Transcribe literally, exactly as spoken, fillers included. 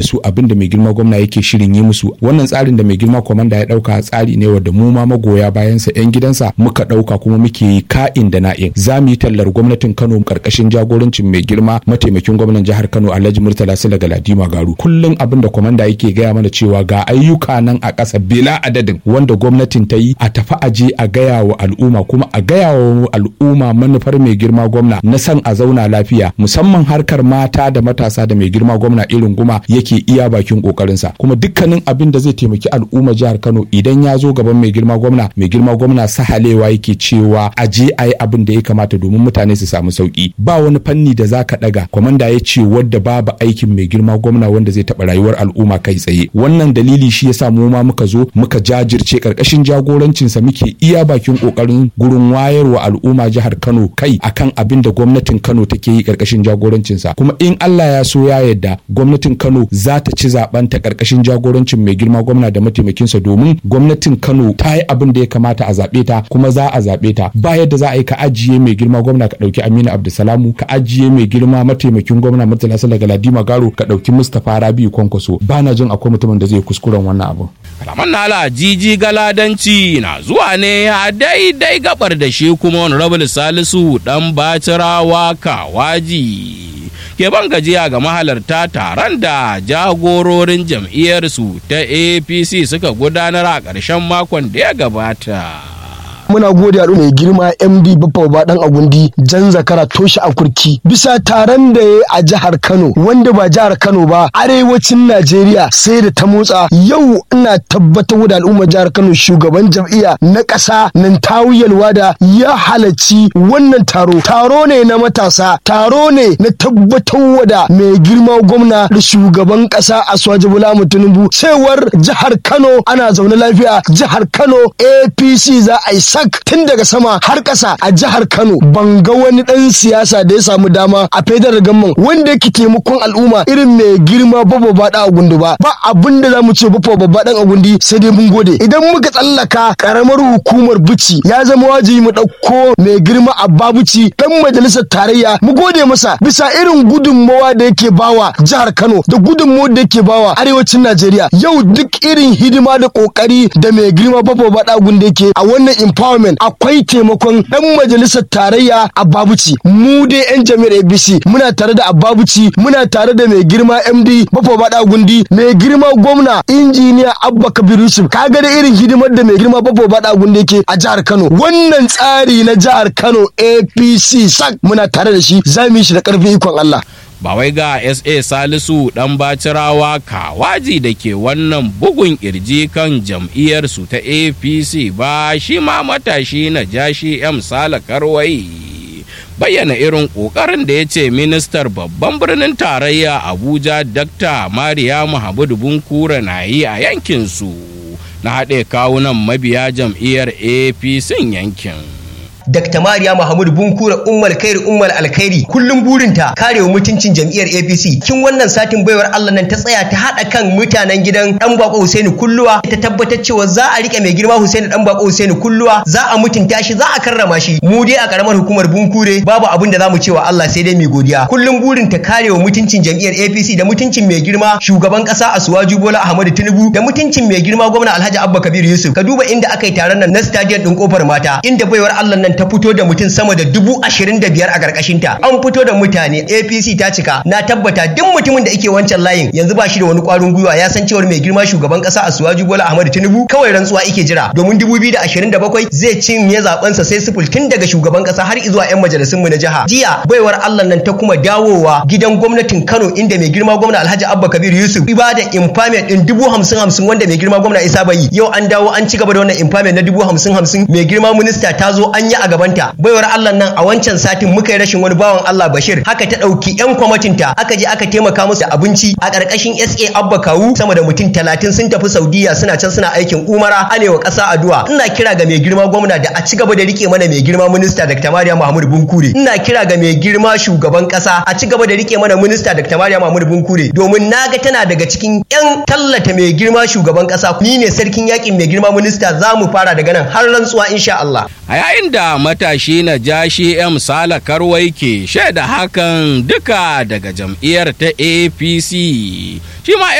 su abin da mai girma gwamna yake shirin yi musu. Wannan tsarin da mai girma komanda ya dauka tsari ne wanda mu ma magoya bayansa yan gidansa muka dauka kuma muke yi ka'in da na'in. Za mu yi tallar gwamnatin Kano karkashin jagorancin mai girma mataimakin gwamnan jihar Kano Alhaji Murtala Sule Galadima Garu. Kullum abin da komanda yake gaya mana cewa ga ayyuka nan a ƙasa bila adadin wanda gwamnatin ta yi, a tafi aje a gaya wa al'umma, kuma a gaya wa al'umma manufar mai girma gwamna na san a zauna lafiya, musamman harkar mata da matasa da mai girma gwamna irin guma yake iya bakin kokarinsa. Kuma dukkanin abin da zai taimaki al'umma jihar Kano idan ya zo gaban mai girma gwamna, mai girma gwamna sahalewa yake cewa aje a yi abin da ya kamata domin mutane su samu sauki. Ba wani fanni da zaka daga komanda ya ce wadda babu aikin mai girma gwamna wanda zai taɓa rayuwar al'umma kai tsaye. Wannan dalili shi yasa mu ma muka zo muka jajirce karkashin jagorancinsa muke iya bakin kokarin gurin wayarwa al'umma jihar Kano kai akan abin da gwamnatin Kano take yi karkashin jagorancinsa. Kuma in Allah ya so ya yarda gwamnatin Kano za ta ci zaben ta karkashin jagorancin mai girma gwamna da mataimakinsa, domin gwamnatin Kano ta yi abin da ya kamata a zabe ta kuma za a zabe ta. Ba yadda za a yi ka ajiye mai girma gwamna ka dauki Aminu Abdulsalamu, ka ajiye mai girma mataimakin gwamna Murtala Sule Galadima Garu ka dauki Mustapha Rabi'u Kwankwaso. Ba na jin akwai mutumin da zai kuskuren wannan abu. Kalaman nala jiji galadanci na zuwa ne a daidai gabar da shi kuma Honorable Salisu dan Bacirawa Kawaji ke ban gajiya ga mahalarta taron da jagororin jam'iyyarsu ta A P C suka gudanar a ƙarshen makon da ya gabata. Muna gode a mai girma M D Baffa ba dan Agundi jan zakara toshi a kurki bisa taron da ya a jihar Kano, wanda ba jihar Kano ba arewacin Najeriya sai da ta motsa. Yau ina tabbatar da al'ummar jihar Kano shugaban jam'iyya na ƙasa nan Tawiyalwa da ya halarci wannan taro. Taro ne na matasa, taro ne na tabbatar da mai girma gwamna da shugaban ƙasa Asuwaji Bola Ahmed Tinubu cewar jihar Kano ana zaune lafiya. Jihar Kano A P C za a yi tun daga sama har ƙasa a jihar Kano. Ban ga wani ɗan siyasa da ya samu dama a federal gamman wanda yake taimakon al'umma irin mai girma Baffa Baɗan Agundi ba. Ba abin da za mu ce Baffa Baɗan Agundi sai dai mun gode. Idan muka tsallaka ƙaramar hukumar Bichi ya zama wajibi mu ɗauko mai girma Abba Bichi ɗan majalisar tarayya mu gode masa bisa irin gudunmawa da yake bawa jihar Kano da gudunmawar da yake bawa arewacin Najeriya. Yau duk irin hidima da ƙoƙari da mai girma Baffa Baɗan Agundi yake a wannan empowerment akwai taimakon dan majalisar tarayya Abba Bichi. Mu dai yan jami'ar A B C muna tare da Abba Bichi, muna tare da mai girma M D Baffa Baɗan Agundi, mai girma gwamna injiniya Abba Kabir Yusuf. Kaga da irin hidimar da mai girma Baffa Baɗan Agundi yake a jihar Kano. Wannan tsari na jihar Kano A P C sak muna tare da shi, za mu yi shi da ƙarfin ikon Allah. Ba wai ga S A Salisu dan Bacirawa Kawaji da ke wannan bugun kirji kan jam'iyyarsu ta A P C ba, shi ma matashi Najashi M Sale Karwai bayyana irin kokarin da ya ce ministar babban birnin tarayya Abuja Dr. Mariya Muhammadu Bunkure na yi a yankinsu na haɗe kawunan mabiya jam'iyyar A P C yankin. Dakta Mariya Muhammadu Bunkure Ummal Khairi Ummal Alkhairi kullum burinta karewa mutuncin jam'iyyar A P C. Kin wannan satin baiwar Allah nan ta tsaya ta hada kan mutanen gidan Dan Bako Husaini Kulluwa ta tabbatar cewa za a rike mai girma Husaini Dan Bako Husaini Kulluwa, za a mutunta shi, za a karrama shi. Mu dai a karamar hukumar Bunkure babu abin da zamu cewa Allah sai dai mu godiya. Kullum burinta karewa mutuncin jam'iyyar A P C da mutuncin mai girma shugaban kasa Asuwaju Bola Ahmed Tinubu da mutuncin mai girma gwamna Alhaji Abba Kabir Yusuf. Ka duba inda aka yi taron nan na stadium din Kofar Mata, inda baiwar Allah nan ta fito da mutum sama da dubu ashirin da biyar a ƙarƙashinta. An fito da mutane, A P C ta cika. Na tabbata duk mutumin da yake wancan layin yanzu ba shi da wani ƙwarin gwiwa, ya san cewar mai girma shugaban ƙasa Asuwaju Bola Ahmed Tinubu kawai rantsuwa yake jira, domin dubu biyu da ashirin da bakwai zai cinye zabensa sai sifil tun daga shugaban ƙasa har zuwa 'yan majalisun mu na jiha. Jiya baiwar Allah nan ta kuma dawowa gidan gwamnatin Kano inda mai girma gwamna Alhaji Abba Kabir Yusuf ibada impairment din dubu hamsin hamsin wanda mai girma gwamna Isa Bayi. Yau an dawo an ci gaba da wannan impairment na dubu hamsin hamsin. Mai girma minista ta zo an yi a gabanta. Baiwar Allah nan a wancan satin muka yi rashin wani bawan Allah Bashir, haka ta dauki yan kwamitinta aka je aka taimaka musu da abinci a karkashin S A Abba Kawu. Sama da mutum talatin sun tafi Saudiya suna can suna aikin umara, anewa kasa addu'a. Ina kira ga mai girma gwamna da a ci gaba da rike mana mai girma minista Dakta Mariya Muhammadu Bunkure. Ina kira ga mai girma shugaban kasa a ci gaba da rike mana minista Dakta Mariya Muhammadu Bunkure, domin naga tana daga cikin yan tallata mai girma shugaban kasa. Ni ne sarkin yakin mai girma minista, za mu fara daga nan har rantsuwa insha Allah. A yayin da matashi Najashi M Sale Karwai ke shaida hakan duka daga jam'iyyar ta A P C, shi ma